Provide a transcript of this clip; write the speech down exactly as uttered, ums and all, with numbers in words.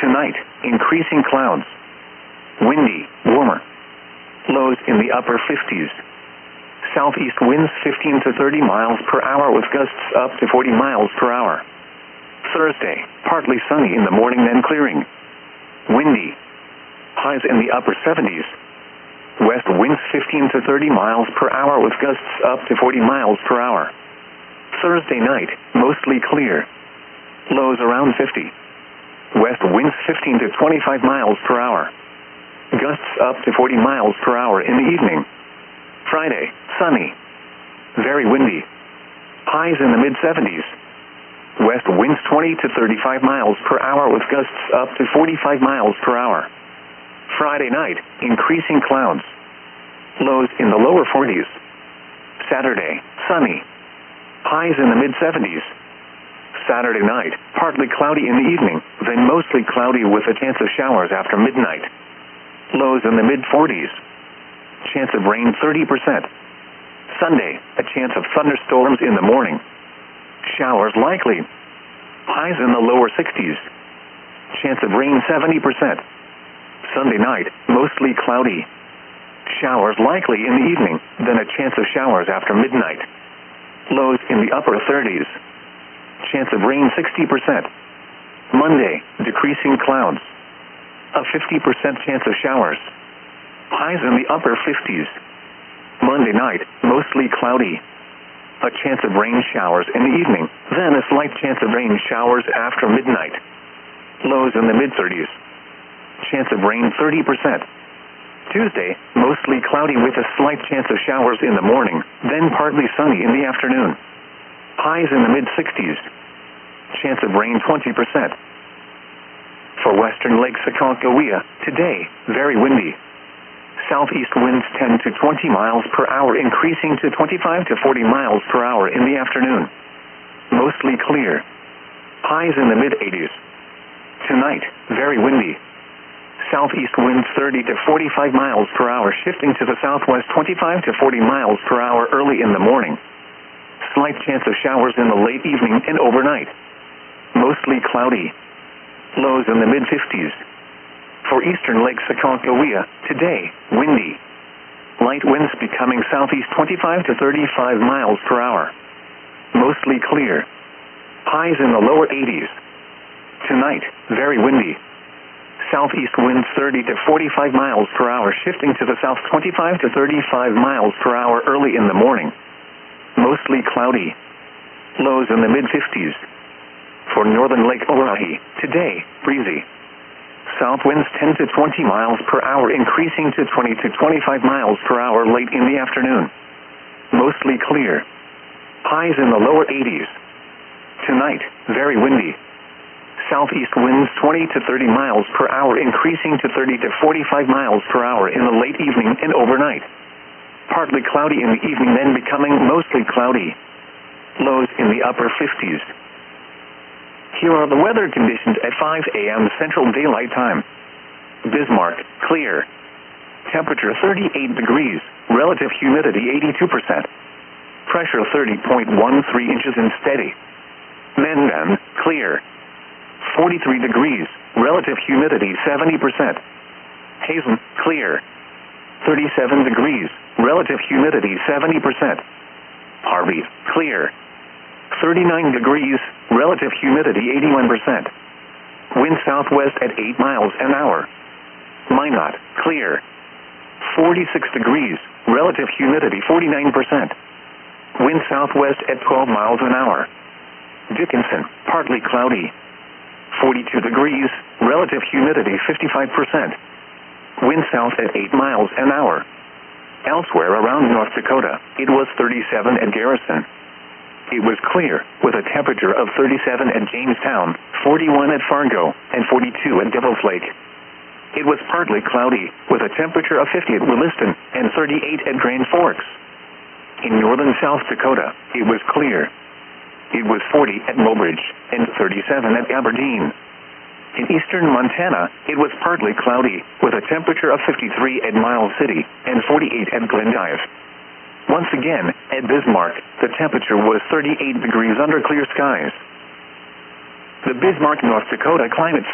Tonight, increasing clouds. Windy, warmer. Lows in the upper fifties. Southeast winds fifteen to thirty miles per hour with gusts up to forty miles per hour. Thursday, partly sunny in the morning then clearing. Windy. Highs in the upper seventies. West winds fifteen to thirty miles per hour with gusts up to forty miles per hour. Thursday night, mostly clear. Lows around fifty. West winds fifteen to twenty-five miles per hour. Gusts up to forty miles per hour in the evening. Friday, sunny. Very windy. Highs in the mid seventies. West winds twenty to thirty-five miles per hour with gusts up to forty-five miles per hour. Friday night, increasing clouds. Lows in the lower forties. Saturday, sunny. Highs in the mid seventies. Saturday night, partly cloudy in the evening, then mostly cloudy with a chance of showers after midnight. Lows in the mid forties. Chance of rain thirty percent. Sunday, a chance of thunderstorms in the morning. Showers likely. Highs in the lower sixties. Chance of rain seventy percent. Sunday night, mostly cloudy. Showers likely in the evening, then a chance of showers after midnight. Lows in the upper thirties. Chance of rain sixty percent. Monday, decreasing clouds. A fifty percent chance of showers. Highs in the upper fifties. Monday night, mostly cloudy. A chance of rain showers in the evening, then a slight chance of rain showers after midnight. Lows in the mid thirties. Chance of rain thirty percent. Tuesday, mostly cloudy with a slight chance of showers in the morning, then partly sunny in the afternoon. Highs in the mid sixties. Chance of rain twenty percent. For western Lake Sacagawea, today, very windy. Southeast winds ten to twenty miles per hour increasing to twenty-five to forty miles per hour in the afternoon. Mostly clear. Highs in the mid eighties. Tonight, very windy. Southeast winds thirty to forty-five miles per hour shifting to the southwest twenty-five to forty miles per hour early in the morning. Slight chance of showers in the late evening and overnight. Mostly cloudy. Lows in the mid fifties. For eastern Lake Sacagawea, today, windy. Light winds becoming southeast twenty-five to thirty-five miles per hour. Mostly clear. Highs in the lower eighties. Tonight, very windy. Southeast winds thirty to forty-five miles per hour shifting to the south twenty-five to thirty-five miles per hour early in the morning. Mostly cloudy. Lows in the mid fifties. For northern Lake Orohi, today, breezy. South winds ten to twenty miles per hour increasing to twenty to twenty-five miles per hour late in the afternoon. Mostly clear. Highs in the lower eighties. Tonight, very windy. Southeast winds twenty to thirty miles per hour increasing to thirty to forty-five miles per hour in the late evening and overnight. Partly cloudy in the evening then becoming mostly cloudy. Lows in the upper fifties. Here are the weather conditions at five a m Central Daylight Time. Bismarck, clear. Temperature thirty-eight degrees, relative humidity eighty-two percent. Pressure thirty point one three inches and steady. Mandan, clear. forty-three degrees, relative humidity seventy percent. Hazen, clear. thirty-seven degrees, relative humidity seventy percent. Harvey, clear. thirty-nine degrees, relative humidity eighty-one percent. Wind southwest at eight miles an hour. Minot, clear. forty-six degrees, relative humidity forty-nine percent. Wind southwest at twelve miles an hour. Dickinson, partly cloudy. forty-two degrees, relative humidity fifty-five percent. Wind south at eight miles an hour. Elsewhere around North Dakota, it was thirty-seven at Garrison. It was clear, with a temperature of thirty-seven at Jamestown, forty-one at Fargo, and forty-two at Devil's Lake. It was partly cloudy, with a temperature of fifty at Williston, and thirty-eight at Grand Forks. In northern South Dakota, it was clear. It was forty at Mobridge, and thirty-seven at Aberdeen. In eastern Montana, it was partly cloudy, with a temperature of fifty-three at Miles City, and forty-eight at Glendive. Once again, at Bismarck, the temperature was thirty-eight degrees under clear skies. The Bismarck, North Dakota climate